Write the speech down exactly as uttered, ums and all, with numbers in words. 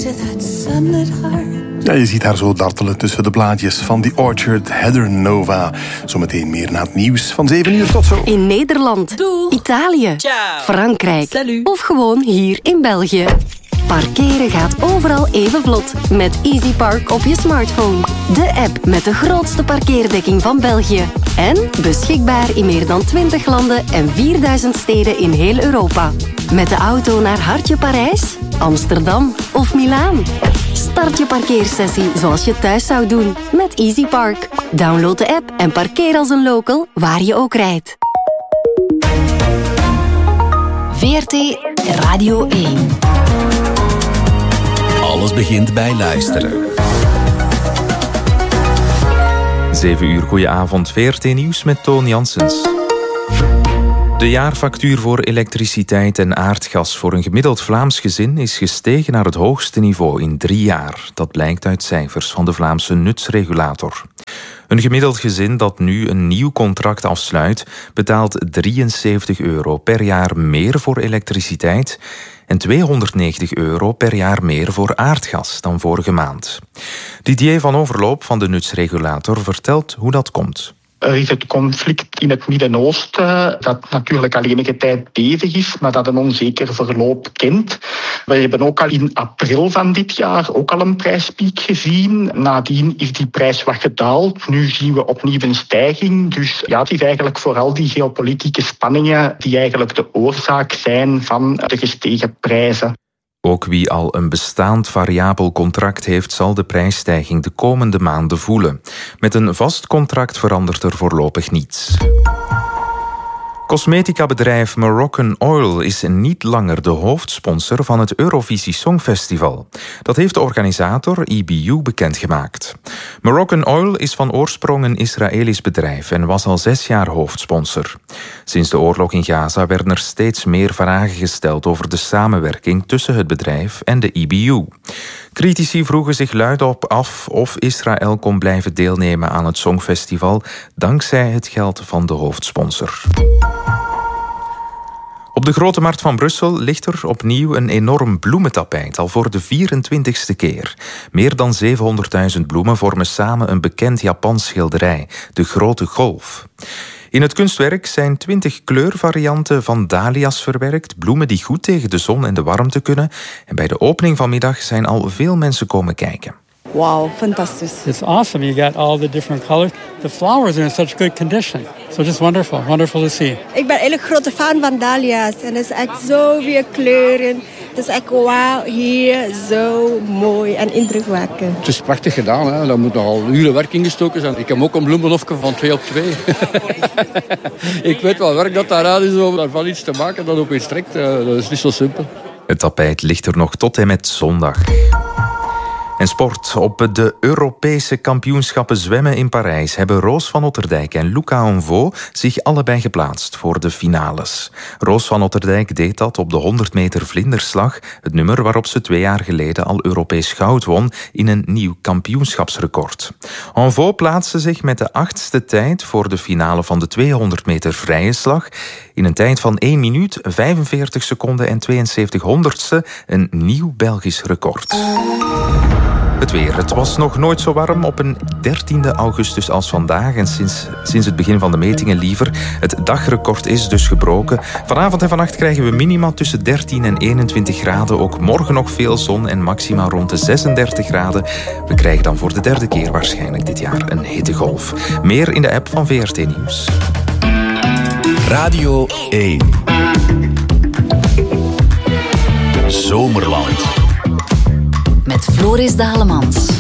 to that sunlit heart. Ja, je ziet haar zo dartelen tussen de blaadjes van The Orchard, Heather Nova. Zometeen meer na het nieuws van zeven uur. Tot zo. In Nederland, Doeg. Italië, Ciao. Frankrijk Salut. of gewoon hier in België. Parkeren gaat overal even vlot met Easy Park op je smartphone. De app met de grootste parkeerdekking van België. En beschikbaar in meer dan twintig landen en vierduizend steden in heel Europa. Met de auto naar Hartje Parijs, Amsterdam of Milaan. Start je parkeersessie zoals je thuis zou doen met Easy Park. Download de app en parkeer als een local waar je ook rijdt. V R T Radio één. Alles begint bij luisteren. zeven uur, goedenavond. V R T Nieuws met Toon Janssens. De jaarfactuur voor elektriciteit en aardgas voor een gemiddeld Vlaams gezin is gestegen naar het hoogste niveau in drie jaar. Dat blijkt uit cijfers van de Vlaamse nutsregulator. Een gemiddeld gezin dat nu een nieuw contract afsluit, betaalt drieënzeventig euro per jaar meer voor elektriciteit en tweehonderdnegentig euro per jaar meer voor aardgas dan vorige maand. Didier van Overloop van de nutsregulator vertelt hoe dat komt. Er is het conflict in het Midden-Oosten, dat natuurlijk al enige tijd bezig is, maar dat een onzeker verloop kent. We hebben ook al in april van dit jaar ook al een prijspiek gezien. Nadien is die prijs wat gedaald. Nu zien we opnieuw een stijging. Dus ja, het is eigenlijk vooral die geopolitieke spanningen die eigenlijk de oorzaak zijn van de gestegen prijzen. Ook wie al een bestaand variabel contract heeft, zal de prijsstijging de komende maanden voelen. Met een vast contract verandert er voorlopig niets. Cosmetica-bedrijf Moroccan Oil is niet langer de hoofdsponsor van het Eurovisie Songfestival. Dat heeft de organisator E B U bekendgemaakt. Moroccan Oil is van oorsprong een Israëlisch bedrijf en was al zes jaar hoofdsponsor. Sinds de oorlog in Gaza werden er steeds meer vragen gesteld over de samenwerking tussen het bedrijf en de E B U. Critici vroegen zich luidop af of Israël kon blijven deelnemen aan het Songfestival dankzij het geld van de hoofdsponsor. Op de Grote Markt van Brussel ligt er opnieuw een enorm bloementapijt, al voor de vierentwintigste keer. Meer dan zevenhonderdduizend bloemen vormen samen een bekend Japans schilderij, de Grote Golf. In het kunstwerk zijn twintig kleurvarianten van dahlia's verwerkt, bloemen die goed tegen de zon en de warmte kunnen. En bij de opening vanmiddag zijn al veel mensen komen kijken. Wow, fantastisch. It's awesome. You got all the different colors. The flowers are in such good condition. So just wonderful, wonderful to see. Ik ben eigenlijk grote fan van dahlia's. En het is echt zoveel kleuren. Het is echt wauw, hier zo mooi en indrukwekkend. Het is prachtig gedaan. Hè. Daar moet nogal uren werk in gestoken zijn. Ik heb ook een bloemenhofje van twee op twee. Ik weet wel werk dat daaraan is om daarvan iets te maken dat op iets trekt. Dat is niet zo simpel. Het tapijt ligt er nog tot en met zondag. En sport. Op de Europese kampioenschappen zwemmen in Parijs hebben Roos van Otterdijk en Luca Onvo zich allebei geplaatst voor de finales. Roos van Otterdijk deed dat op de honderd meter vlinderslag, het nummer waarop ze twee jaar geleden al Europees goud won in een nieuw kampioenschapsrecord. Onvo plaatste zich met de achtste tijd voor de finale van de tweehonderd meter vrije slag in een tijd van één minuut, vijfenveertig seconden en tweeënzeventig honderdste, een nieuw Belgisch record. Het weer. Het was nog nooit zo warm op een dertiende augustus als vandaag. En sinds, sinds het begin van de metingen liever. Het dagrecord is dus gebroken. Vanavond en vannacht krijgen we minima tussen dertien en eenentwintig graden. Ook morgen nog veel zon en maxima rond de zesendertig graden. We krijgen dan voor de derde keer waarschijnlijk dit jaar een hittegolf. Meer in de app van V R T Nieuws. Radio één. Zomerland. Met Floris Dalemans.